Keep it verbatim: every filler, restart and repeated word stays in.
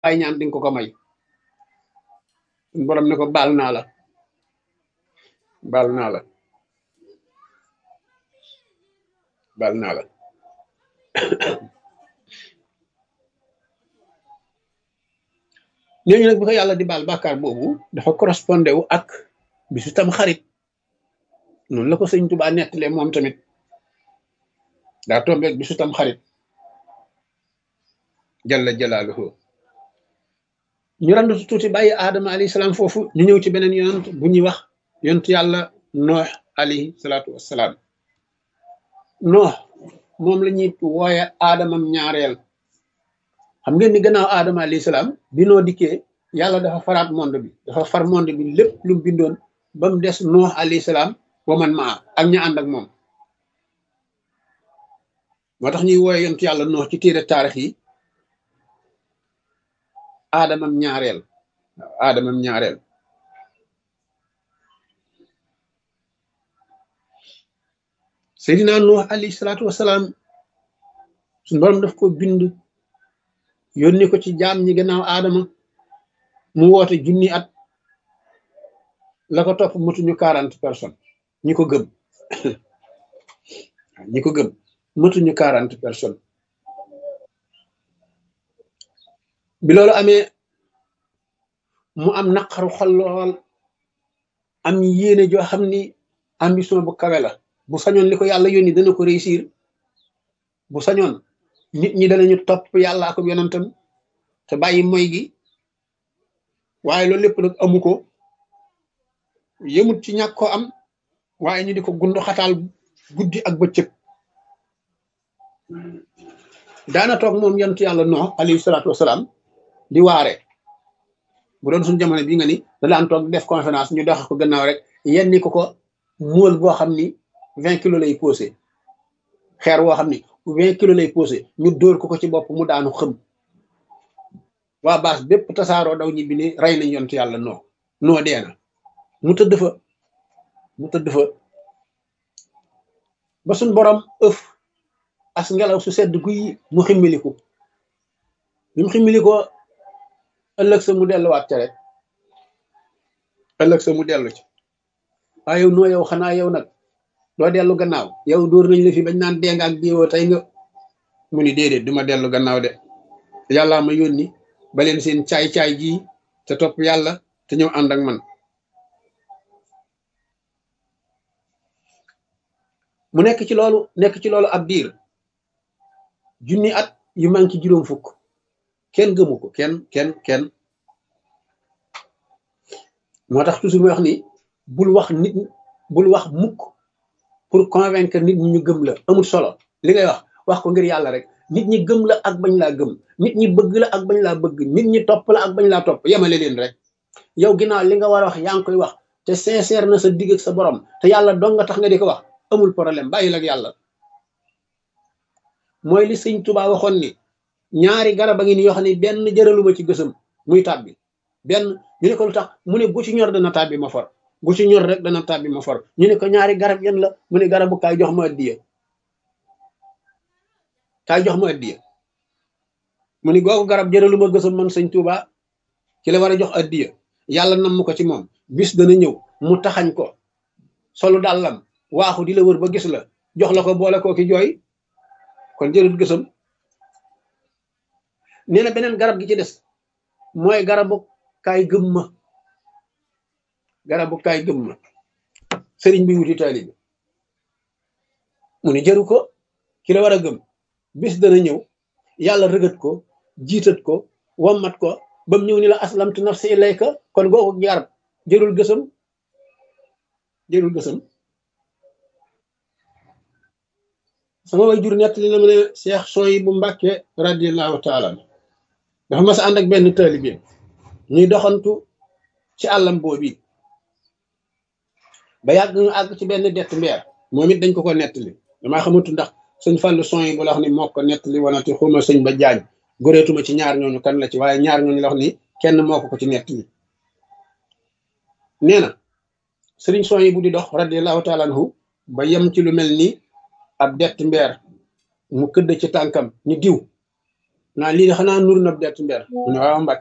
ay ñaan di nga ko ko may suñu borom ne ko baal naa la baal naa la baal naa la ñooñu nag bu ko yàlla di baal bàkkaar boobu dafa correspondé wu ak bisu tam xarit noonu la ko sëñ Tuubaa nettalee moom tamit daa tombeeg bisu tam xarit jalla jalaaluhu ñu randu tuuti bàyyi aadama alayhi salaam foofu ñu ñëw ci beneen yonent bu ñuy wax yonent yàlla noox alayhi salaatu wassalaam noox moom la ñuy wooye aadamam ñaareel xam ngeen ni gannaaw aadama alayhi salaam bi noo dikkee yàlla dafa faraat monde bi dafa far monde bi lépp lu mu bindoon ba mu des noox alayhi salaam wa man maa ak ña ànd ak moom moo tax ñuy wooye yonent yàlla noox ci téere taarix yi aadamam ñaareel waaw aadamam ñaareel seydina nuux alayhi salaatu wasalaam suñu borom daf ko bind yónni ko ci jaam ñi gannaaw aadama mu woote junni at la ko topp matuñu quarante personnes ñi ko gëm ñi ko gëm matuñu quarante personnes bi loolu amee mu am naqaru xol lool am yéene joo xam ni ambition bu kawe la bu sañoon li ko yàlla yónni dana ko réussir bu sañoon nit ñi danañu topp yàlla ak yonentam te bàyyi moy gi waaye loolu lépp nag amu ko yëmut ci ñàkk ko am waaye ñu di ko gundu xataal guddi ak bëccëg daana toog moom yonent yàlla Nuux alayhi salaatu wasalaam di waare bu doon suñu jamono bii nga ni da daan toog def conférence ñu dox ko gannaaw rek yenni ko ko móol boo xam ni vingt kilos lay posé xeer woo xam ni vingt kilos lay posé ñu dóor ko ko ci bopp mu daanu xëm waa baas bépp tasaaroo daw ñibbi ni rey nañ yonent yàlla noo noo dee na mu tëdd fa mu tëdd fa ba suñ borom ëf as ngelaw su sedd guy mu ximmiliku bi mu ximmilikoo ëllëg sa mu delluwaat ca rek ëllëg sa mu dellu ci waaye yow noo yow xanaa yow nag doo dellu gannaaw yow dóor nañ la fi bañ naan dee nga ak diwoo tey nga mu ni déedéet duma dellu gannaaw de yàllaa ma yónni ba leen seen caay-caay ji te topp yàlla te ñëw ànd ak man mu nekk ci loolu nekk ci loolu ab diir junni at yu manki juróom fukk kenn gëmu ko kenn kenn kenn moo tax toujours muy wax ni bul wax nit bul wax mukk pour convaincre nit ñi ñu gëm la amul solo li ngay wax wax ko ngir yàlla rek nit ñi gëm la ak bañ laa gëm nit ñi bëgg la ak bañ laa bëgg nit ñi topp la ak bañ laa topp yemale leen rek yow ginnaaw li nga war a wax yaa ngi koy wax te sincère na sa digg ak sa borom te yàlla dong nga tax nga di ko wax amul problème bàyyil ak yàlla mooy li sëñ Tuubaa waxoon ni ñaari garab a ngi ni yoo xam ne benn jëraluma ci gësam muy tàbbi benn ñu ne ko lu tax mu ne gu ci ñor dana tàbbi ma for gu ci ñor rek dana tàbbi ma for ñu ne ko ñaari garab yan la mu ne garabu kaay jox ma addiya kaay jox ma addiya mu ne googu garab jëraluma gësam man sëñ Tuubaa ci la war a jox addiya yàlla nam ko ci moom bis dana ñëw mu taxañ ko solu dàllam waaxu di la wër ba gis la jox la ko boole koo ki jooy kon jërul gësam nee na beneen garab gi ci des mooy garabu kaay gëm ma garabu kaay gëm ma sëriñ bi wuti taalibe mu ne jëru ko ki la war a gëm bis dana ñëw yàlla rëgët ko jiitat ko wammat ko ba mu ñëw ni la aslamtu nafsi ilayka kon googu garab jërul gësam jërul gësam sama way jur nett li na ma ne Cheikh Souhaïbou Mbacké radiyallahu taala dafa mas a ànd ak benn taalibe ñuy doxantu ci àllam boobi ba yàgg ñu àgg ci benn dett mbeer moom it dañ ko ko nettali damaa xamatu ndax sëñ Fallou Souhaïbou la wax ni moo ko nettali wanati xuma sëñ ba jaañ goreetuma ci ñaar ñooñu kan la ci waaye ñaar ñooñu la wax ni kenn moo ko ko ci nettali nee na sëriñ Souhaïbou di dox radiyallahu taala anhu ba yem ci lu mel ni ab dett mbeer mu këdd ci tànkam ni diw naa lii de xanaa nur na bett mber mu ne waaw Mbàkke